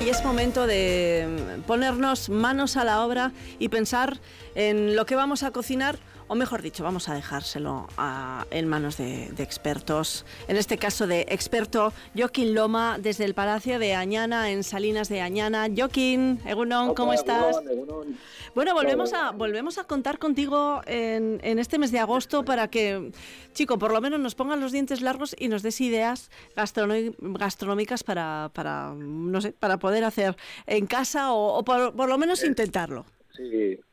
y es momento de ponernos manos a la obra y pensar en lo que vamos a cocinar, o mejor dicho, vamos a dejárselo en manos de expertos. En este caso de experto Joaquín Loma, desde el Palacio de Añana, en Salinas de Añana. Joaquín, Egunon, ¿cómo estás? Egunon. Bueno, volvemos a contar contigo en este mes de agosto para que, chico, por lo menos nos pongan los dientes largos y nos des ideas gastronómicas para no sé, para poder hacer en casa o por lo menos intentarlo. Sí,